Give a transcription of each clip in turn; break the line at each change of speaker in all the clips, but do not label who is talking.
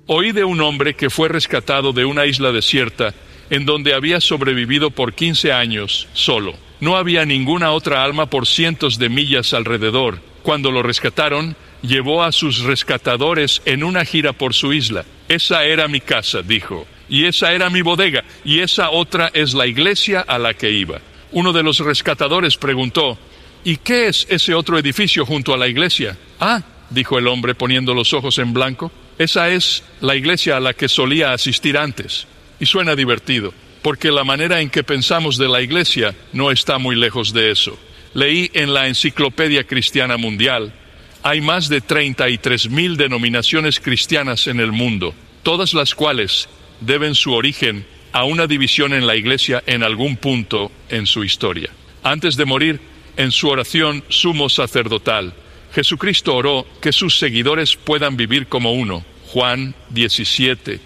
Oí de un hombre que fue rescatado de una isla desierta, en donde había sobrevivido por 15 años solo. No había ninguna otra alma por cientos de millas alrededor. Cuando lo rescataron, llevó a sus rescatadores en una gira por su isla. Esa era mi casa, dijo, y esa era mi bodega, y esa otra es la iglesia a la que iba. Uno de los rescatadores preguntó, ¿y qué es ese otro edificio junto a la iglesia? Ah, dijo el hombre poniendo los ojos en blanco, esa es la iglesia a la que solía asistir antes. Y suena divertido, porque la manera en que pensamos de la iglesia no está muy lejos de eso. Leí en la Enciclopedia Cristiana Mundial, hay más de 33,000 denominaciones cristianas en el mundo, todas las cuales deben su origen a una división en la iglesia en algún punto en su historia. Antes de morir, en su oración sumo sacerdotal, Jesucristo oró que sus seguidores puedan vivir como uno. Juan 17,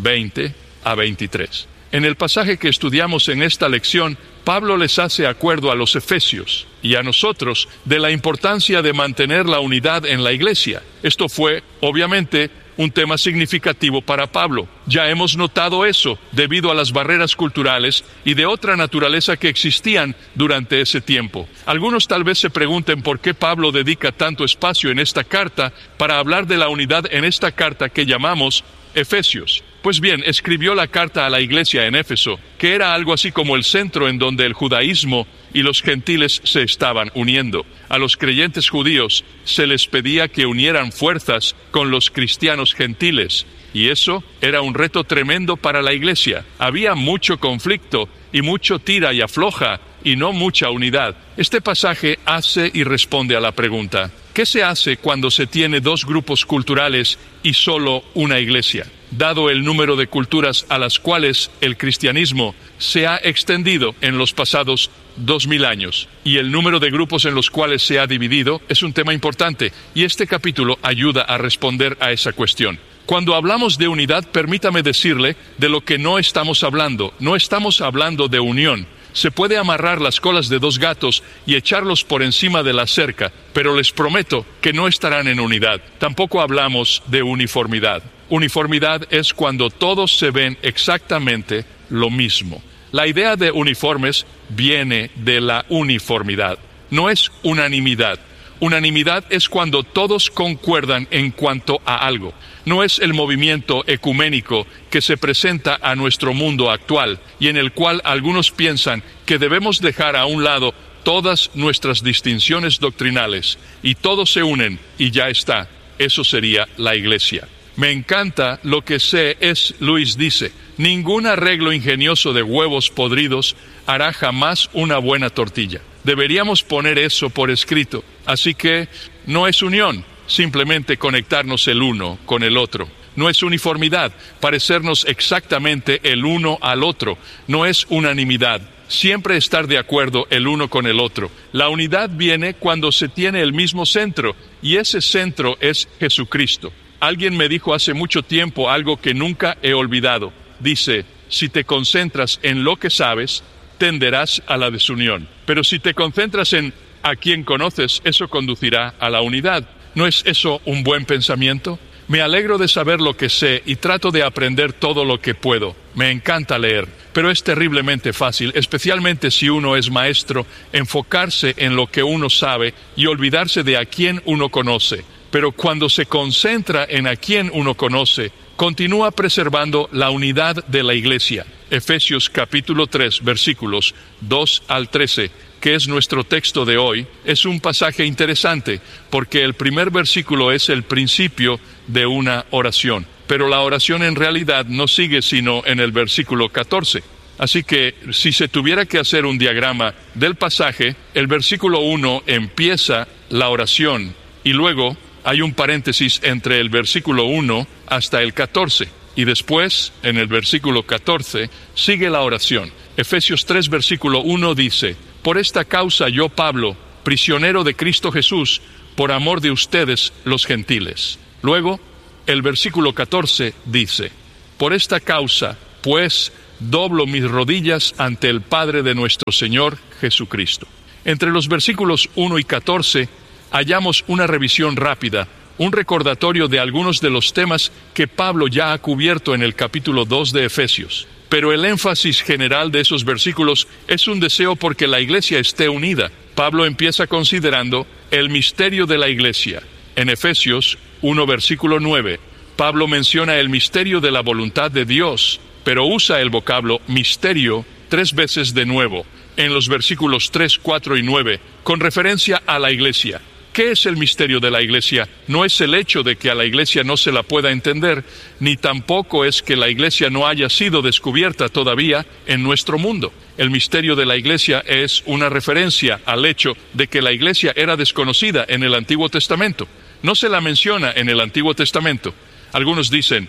20 a 23. En el pasaje que estudiamos en esta lección, Pablo les hace acuerdo a los efesios y a nosotros de la importancia de mantener la unidad en la iglesia. Esto fue, obviamente, un tema significativo para Pablo. Ya hemos notado eso debido a las barreras culturales y de otra naturaleza que existían durante ese tiempo. Algunos tal vez se pregunten por qué Pablo dedica tanto espacio en esta carta para hablar de la unidad en esta carta que llamamos Efesios. Pues bien, escribió la carta a la iglesia en Éfeso, que era algo así como el centro en donde el judaísmo y los gentiles se estaban uniendo. A los creyentes judíos se les pedía que unieran fuerzas con los cristianos gentiles, y eso era un reto tremendo para la iglesia. Había mucho conflicto y mucho tira y afloja, y no mucha unidad. Este pasaje hace y responde a la pregunta, ¿qué se hace cuando se tiene dos grupos culturales y solo una iglesia? Dado el número de culturas a las cuales el cristianismo se ha extendido en los pasados 2000 años y el número de grupos en los cuales se ha dividido, es un tema importante y este capítulo ayuda a responder a esa cuestión. Cuando hablamos de unidad, permítame decirle de lo que no estamos hablando. No estamos hablando de unión. Se puede amarrar las colas de dos gatos y echarlos por encima de la cerca, pero les prometo que no estarán en unidad. Tampoco hablamos de uniformidad. Uniformidad es cuando todos se ven exactamente lo mismo. La idea de uniformes viene de la uniformidad. No es unanimidad. Unanimidad es cuando todos concuerdan en cuanto a algo. No es el movimiento ecuménico que se presenta a nuestro mundo actual y en el cual algunos piensan que debemos dejar a un lado todas nuestras distinciones doctrinales y todos se unen y ya está. Eso sería la iglesia. Me encanta lo que C.S. Lewis dice, ningún arreglo ingenioso de huevos podridos hará jamás una buena tortilla. Deberíamos poner eso por escrito. Así que no es unión, simplemente conectarnos el uno con el otro. No es uniformidad, parecernos exactamente el uno al otro. No es unanimidad, siempre estar de acuerdo el uno con el otro. La unidad viene cuando se tiene el mismo centro, y ese centro es Jesucristo. Alguien me dijo hace mucho tiempo algo que nunca he olvidado. Dice, si te concentras en lo que sabes, tenderás a la desunión. Pero si te concentras en a quien conoces, eso conducirá a la unidad. ¿No es eso un buen pensamiento? Me alegro de saber lo que sé y trato de aprender todo lo que puedo. Me encanta leer, pero es terriblemente fácil, especialmente si uno es maestro, enfocarse en lo que uno sabe y olvidarse de a quién uno conoce. Pero cuando se concentra en a quién uno conoce, continúa preservando la unidad de la iglesia. Efesios capítulo 3, versículos 2 al 13, que es nuestro texto de hoy, es un pasaje interesante, porque el primer versículo es el principio de una oración. Pero la oración en realidad no sigue sino en el versículo 14. Así que, si se tuviera que hacer un diagrama del pasaje, el versículo 1 empieza la oración, y luego hay un paréntesis entre el versículo 1 hasta el 14, y después, en el versículo 14, sigue la oración. Efesios 3, versículo 1 dice, por esta causa yo, Pablo, prisionero de Cristo Jesús, por amor de ustedes, los gentiles. Luego, el versículo 14 dice, por esta causa, pues, doblo mis rodillas ante el Padre de nuestro Señor Jesucristo. Entre los versículos 1 y 14, hallamos una revisión rápida un recordatorio de algunos de los temas que Pablo ya ha cubierto en el capítulo 2 de Efesios. Pero el énfasis general de esos versículos es un deseo porque la iglesia esté unida. Pablo empieza considerando el misterio de la iglesia. En Efesios 1, versículo 9, Pablo menciona el misterio de la voluntad de Dios, pero usa el vocablo misterio 3 veces de nuevo, en los versículos 3, 4 y 9, con referencia a la iglesia. ¿Qué es el misterio de la iglesia? No es el hecho de que a la iglesia no se la pueda entender, ni tampoco es que la iglesia no haya sido descubierta todavía en nuestro mundo. El misterio de la iglesia es una referencia al hecho de que la iglesia era desconocida en el Antiguo Testamento. No se la menciona en el Antiguo Testamento. Algunos dicen,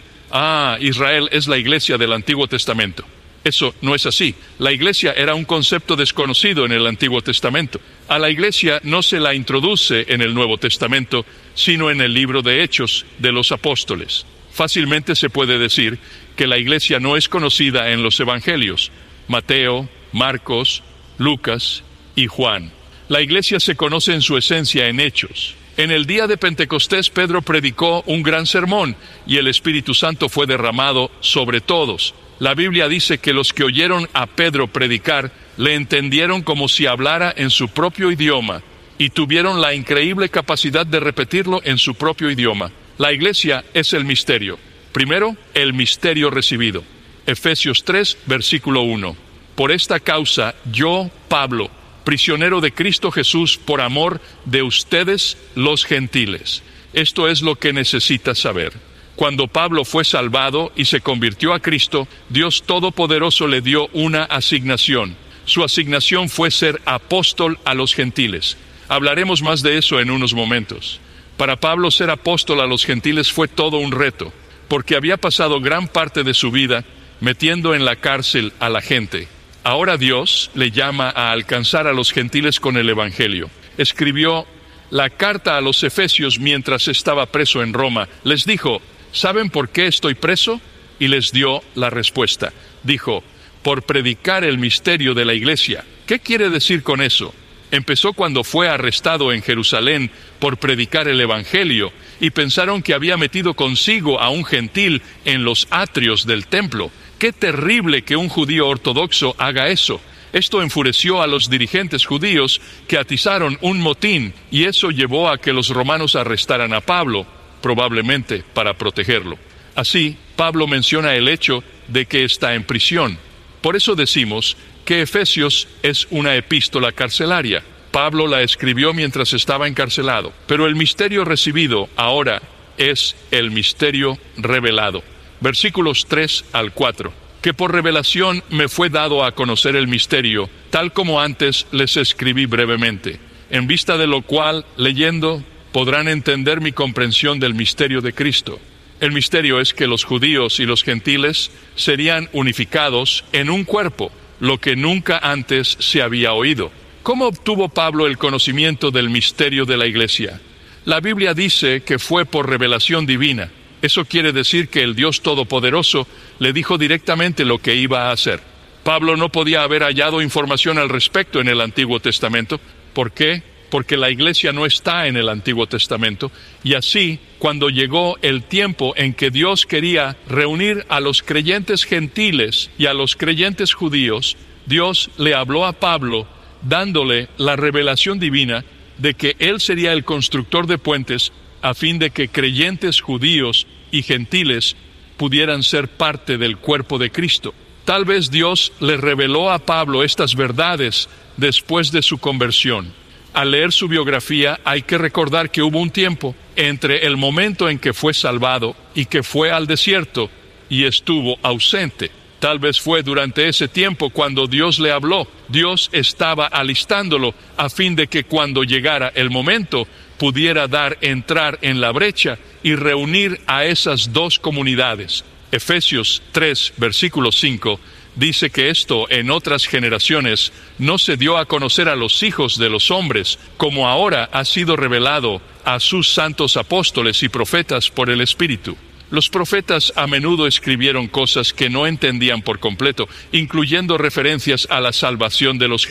Israel es la iglesia del Antiguo Testamento. Eso no es así. La iglesia era un concepto desconocido en el Antiguo Testamento. A la iglesia no se la introduce en el Nuevo Testamento, sino en el libro de Hechos de los Apóstoles. Fácilmente se puede decir que la iglesia no es conocida en los evangelios, Mateo, Marcos, Lucas y Juan. La iglesia se conoce en su esencia en Hechos. En el día de Pentecostés, Pedro predicó un gran sermón y el Espíritu Santo fue derramado sobre todos. La Biblia dice que los que oyeron a Pedro predicar le entendieron como si hablara en su propio idioma y tuvieron la increíble capacidad de repetirlo en su propio idioma. La iglesia es el misterio. Primero, el misterio recibido. Efesios 3, versículo 1. Por esta causa, yo, Pablo, prisionero de Cristo Jesús, por amor de ustedes, los gentiles. Esto es lo que necesitas saber. Cuando Pablo fue salvado y se convirtió a Cristo, Dios Todopoderoso le dio una asignación. Su asignación fue ser apóstol a los gentiles. Hablaremos más de eso en unos momentos. Para Pablo, ser apóstol a los gentiles fue todo un reto, porque había pasado gran parte de su vida metiendo en la cárcel a la gente. Ahora Dios le llama a alcanzar a los gentiles con el Evangelio. Escribió la carta a los Efesios mientras estaba preso en Roma. Les dijo, ¿saben por qué estoy preso? Y les dio la respuesta. Dijo, por predicar el misterio de la iglesia. ¿Qué quiere decir con eso? Empezó cuando fue arrestado en Jerusalén por predicar el Evangelio y pensaron que había metido consigo a un gentil en los atrios del templo. ¡Qué terrible que un judío ortodoxo haga eso! Esto enfureció a los dirigentes judíos que atizaron un motín y eso llevó a que los romanos arrestaran a Pablo, probablemente para protegerlo. Así, Pablo menciona el hecho de que está en prisión. Por eso decimos que Efesios es una epístola carcelaria. Pablo la escribió mientras estaba encarcelado, pero el misterio recibido ahora es el misterio revelado. Versículos 3 al 4. Que por revelación me fue dado a conocer el misterio, tal como antes les escribí brevemente, en vista de lo cual, leyendo, podrán entender mi comprensión del misterio de Cristo. El misterio es que los judíos y los gentiles serían unificados en un cuerpo, lo que nunca antes se había oído. ¿Cómo obtuvo Pablo el conocimiento del misterio de la iglesia? La Biblia dice que fue por revelación divina. Eso quiere decir que el Dios Todopoderoso le dijo directamente lo que iba a hacer. Pablo no podía haber hallado información al respecto en el Antiguo Testamento. ¿Por qué? Porque la iglesia no está en el Antiguo Testamento. Y así, cuando llegó el tiempo en que Dios quería reunir a los creyentes gentiles y a los creyentes judíos, Dios le habló a Pablo dándole la revelación divina de que él sería el constructor de puentes a fin de que creyentes judíos y gentiles pudieran ser parte del cuerpo de Cristo. Tal vez Dios le reveló a Pablo estas verdades después de su conversión. Al leer su biografía hay que recordar que hubo un tiempo entre el momento en que fue salvado y que fue al desierto y estuvo ausente. Tal vez fue durante ese tiempo cuando Dios le habló. Dios estaba alistándolo a fin de que cuando llegara el momento pudiera entrar en la brecha y reunir a esas dos comunidades. Efesios 3, versículo 5, dice que esto en otras generaciones no se dio a conocer a los hijos de los hombres, como ahora ha sido revelado a sus santos apóstoles y profetas por el Espíritu. Los profetas a menudo escribieron cosas que no entendían por completo, incluyendo referencias a la salvación de los gentiles.